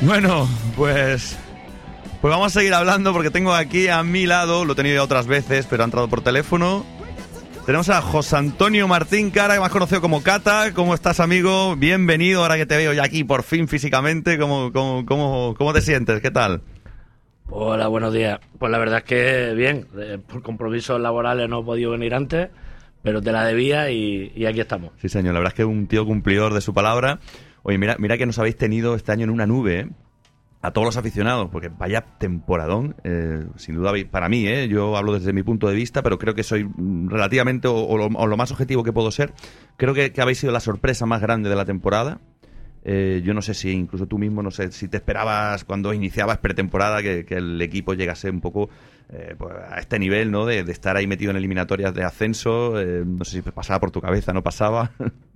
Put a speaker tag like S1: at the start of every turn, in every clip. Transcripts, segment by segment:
S1: Bueno, pues vamos a seguir hablando porque tengo aquí a mi lado, lo he tenido ya otras veces, pero ha entrado por teléfono. Tenemos a José Antonio Martín Cara, más conocido como Cata. ¿Cómo estás, amigo? Bienvenido, ahora que te veo ya aquí por fin físicamente. ¿Cómo te sientes? ¿Qué tal?
S2: Hola, buenos días. Pues la verdad es que bien, por compromisos laborales no he podido venir antes, pero te la debía y aquí estamos.
S1: Sí, señor, la verdad es que es un tío cumplidor de su palabra. Oye, mira que nos habéis tenido este año en una nube, ¿eh? A todos los aficionados, porque vaya temporadón, sin duda para mí, yo hablo desde mi punto de vista, pero creo que soy relativamente, o lo más objetivo que puedo ser, creo que habéis sido la sorpresa más grande de la temporada. Yo no sé si incluso tú mismo, no sé si te esperabas cuando iniciabas pretemporada que el equipo llegase un poco pues a este nivel, ¿no? De estar ahí metido en eliminatorias de ascenso, no sé si pasaba por tu cabeza, no pasaba.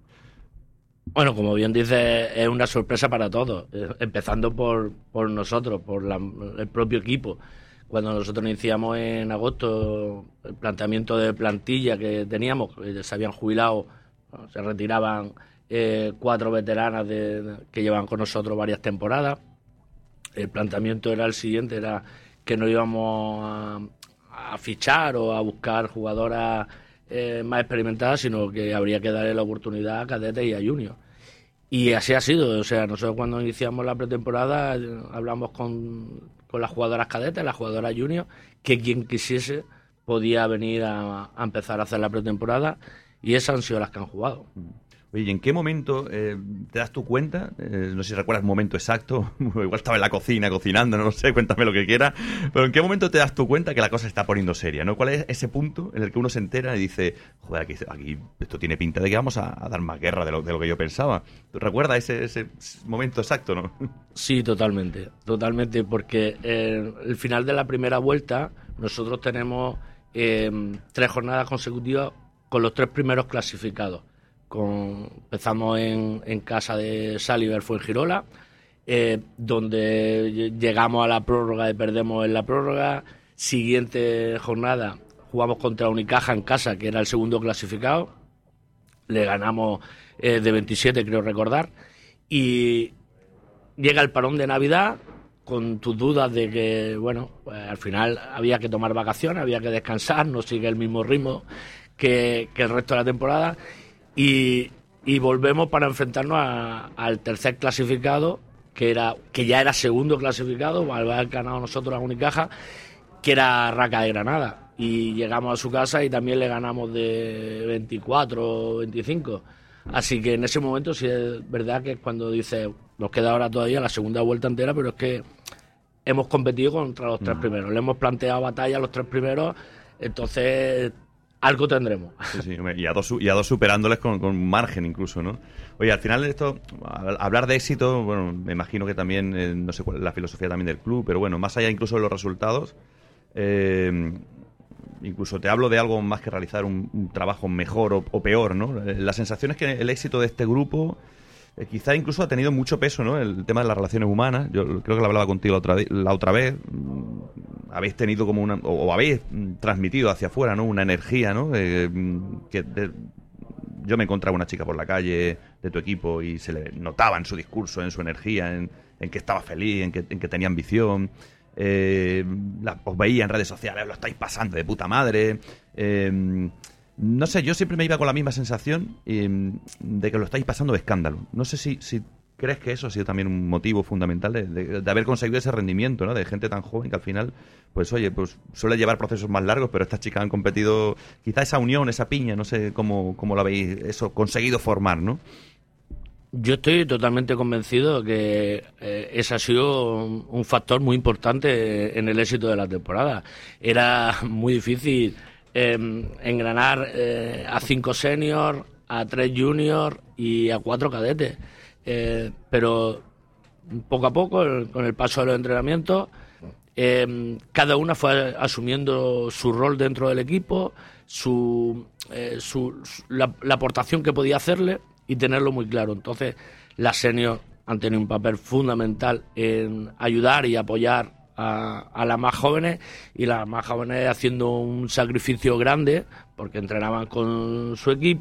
S2: Bueno, como bien dices, es una sorpresa para todos, empezando por nosotros, por el propio equipo. Cuando nosotros iniciamos en agosto el planteamiento de plantilla que teníamos, se habían jubilado, se retiraban 4 veteranas que llevan con nosotros varias temporadas. El planteamiento era el siguiente, era que no íbamos a fichar o a buscar jugadoras más experimentadas, sino que habría que darle la oportunidad a cadetes y a juniors. Y así ha sido, o sea, nosotros cuando iniciamos la pretemporada hablamos con las jugadoras cadetes, las jugadoras juniors, que quien quisiese podía venir a empezar a hacer la pretemporada, y esas han sido las que han jugado.
S1: Oye, ¿y en qué momento te das tu cuenta? No sé si recuerdas el momento exacto, igual estaba en la cocina cocinando, no lo sé, cuéntame lo que quieras, pero ¿en qué momento te das tu cuenta que la cosa se está poniendo seria, ¿no? ¿Cuál es ese punto en el que uno se entera y dice, joder, aquí esto tiene pinta de que vamos a dar más guerra de lo que yo pensaba? ¿Recuerdas ese momento exacto, no?
S2: Sí, totalmente, porque el final de la primera vuelta nosotros tenemos 3 jornadas consecutivas con los 3 primeros clasificados. Empezamos en casa de Saliver Fuengirola, donde llegamos a la prórroga y perdemos en la prórroga. Siguiente jornada jugamos contra Unicaja en casa, que era el segundo clasificado, le ganamos de 27, creo recordar, y llega el parón de Navidad con tus dudas de que, bueno, pues al final había que tomar vacaciones, había que descansar, no sigue el mismo ritmo que el resto de la temporada. Y volvemos para enfrentarnos al tercer clasificado, que ya era segundo clasificado, al haber ganado nosotros a Unicaja, que era Raca de Granada. Y llegamos a su casa y también le ganamos de 24 o 25. Así que en ese momento sí es verdad que es cuando dice, nos queda ahora todavía la segunda vuelta entera, pero es que hemos competido contra los 3 primeros. Le hemos planteado batalla a los 3 primeros, entonces algo tendremos.
S1: Sí, y a dos superándoles con margen incluso, ¿no? Oye, al final de esto, hablar de éxito, bueno, me imagino que también, no sé cuál es la filosofía también del club, pero bueno, más allá incluso de los resultados, incluso te hablo de algo más que realizar un trabajo mejor o peor, ¿no? La sensación es que el éxito de este grupo quizá incluso ha tenido mucho peso, ¿no? El tema de las relaciones humanas. Yo creo que lo hablaba contigo la otra vez. Habéis tenido como o habéis transmitido hacia afuera, ¿no? Una energía, ¿no? Yo me encontraba una chica por la calle de tu equipo y se le notaba en su discurso, en su energía, en que estaba feliz, en que tenía ambición. Os veía en redes sociales, lo estáis pasando de puta madre. No sé, yo siempre me iba con la misma sensación de que lo estáis pasando de escándalo. No sé si crees que eso ha sido también un motivo fundamental de haber conseguido ese rendimiento, ¿no? De gente tan joven que al final, pues oye, pues suele llevar procesos más largos, pero estas chicas han competido, quizá esa unión, esa piña, no sé cómo lo habéis conseguido formar, ¿no?
S2: Yo estoy totalmente convencido de que ese ha sido un factor muy importante en el éxito de la temporada. Era muy difícil engranar a 5 seniors, a 3 juniors y a 4 cadetes. Pero poco a poco, con el paso de los entrenamientos, cada una fue asumiendo su rol dentro del equipo, la aportación que podía hacerle y tenerlo muy claro. Entonces, las seniors han tenido un papel fundamental en ayudar y apoyar a las más jóvenes, y las más jóvenes haciendo un sacrificio grande porque entrenaban con su equipo.